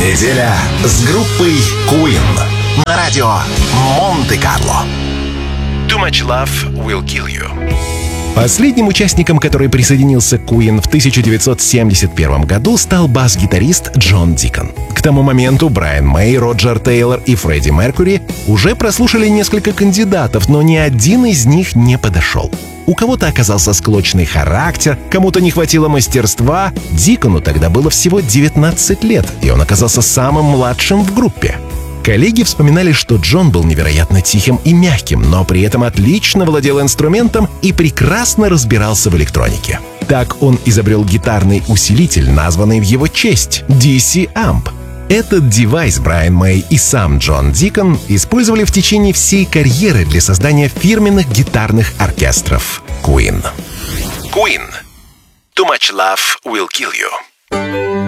Неделя с группой Queen на радио Монте-Карло. Too Much Love Will Kill You. Последним участником, который присоединился к Queen в 1971 году, стал бас-гитарист Джон Дикон. К тому моменту Брайан Мэй, Роджер Тейлор и Фредди Меркьюри уже прослушали несколько кандидатов, но ни один из них не подошел. У кого-то оказался склочный характер, кому-то не хватило мастерства. Дикону тогда было всего 19 лет, и он оказался самым младшим в группе. Коллеги вспоминали, что Джон был невероятно тихим и мягким, но при этом отлично владел инструментом и прекрасно разбирался в электронике. Так он изобрел гитарный усилитель, названный в его честь — DC Amp. Этот девайс Брайан Мэй и сам Джон Дикон использовали в течение всей карьеры для создания фирменных гитарных оркестров Queen. Queen. Too Much Love Will Kill You.